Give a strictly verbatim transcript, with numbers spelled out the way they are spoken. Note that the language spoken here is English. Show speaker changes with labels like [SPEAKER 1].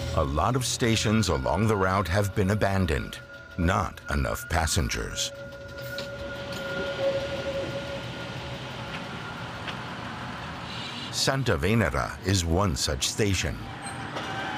[SPEAKER 1] A lot of stations along the route have been abandoned. Not enough passengers. Santa Venera is one such station.